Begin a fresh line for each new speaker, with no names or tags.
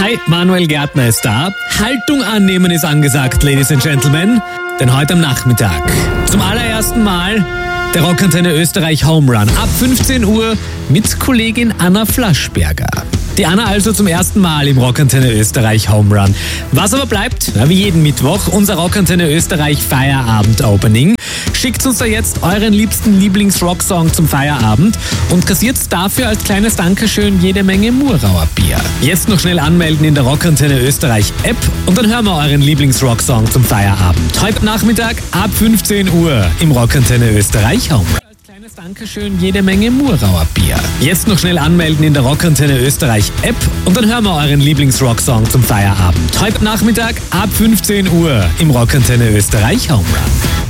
Hi, Manuel Gärtner ist da. Haltung annehmen ist angesagt, Ladies and Gentlemen. Denn heute am Nachmittag zum allerersten Mal der Rockantenne Österreich Home Run. Ab 15 Uhr mit Kollegin Anna Flaschberger. Die Anna also zum ersten Mal im Rockantenne Österreich Home Run. Was aber bleibt, wie jeden Mittwoch, unser Rockantenne Österreich Feierabend-Opening. Schickt uns da jetzt euren liebsten Lieblings-Rocksong zum Feierabend und kassiert dafür als kleines Dankeschön jede Menge Murauer Bier. Jetzt noch schnell anmelden in der Rockantenne Österreich App und dann hören wir euren Lieblings-Rocksong zum Feierabend. Heute Nachmittag ab 15 Uhr im Rockantenne Österreich Home Run. Kleines Dankeschön, jede Menge Murauer Bier. Jetzt noch schnell anmelden in der Rockantenne Österreich App und dann hören wir euren Lieblings-Rocksong zum Feierabend. Heute Nachmittag ab 15 Uhr im Rockantenne Österreich Home Run.